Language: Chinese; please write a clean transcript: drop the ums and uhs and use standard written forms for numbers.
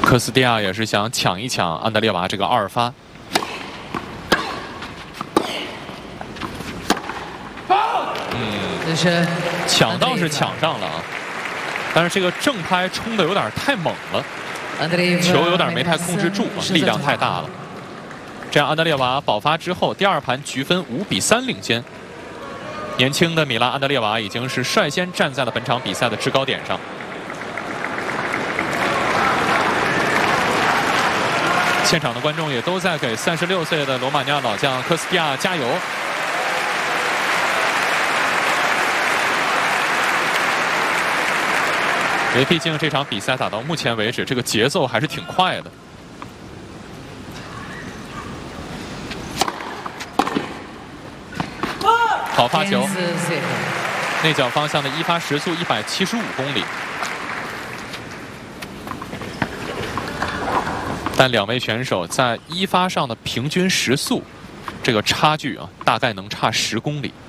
科斯蒂亚也是想抢一抢安德烈娃这个2发。抢到是抢上了啊，但是这个正拍冲的有点太猛了，球有点没太控制住，力量太大了。这样安德烈娃保发之后，第2盘局分5比3领先。年轻的米拉安德烈娃已经是率先站在了本场比赛的制高点上。现场的观众也都在给36岁的罗马尼亚老将科斯蒂亚加油。因为毕竟这场比赛打到目前为止，这个节奏还是挺快的。好发球，内角方向的1发时速175公里。但2位选手在1发上的平均时速，这个差距啊，大概能差10公里。